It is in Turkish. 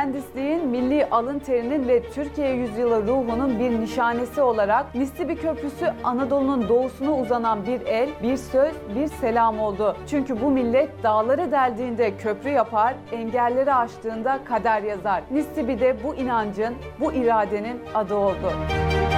mühendisliğin, milli alın terinin ve Türkiye yüzyılı ruhunun bir nişanesi olarak Nissibi Köprüsü Anadolu'nun doğusuna uzanan bir el, bir söz, bir selam oldu. Çünkü bu millet dağları deldiğinde köprü yapar, engelleri aştığında kader yazar. Nissibi'de bu inancın, bu iradenin adı oldu.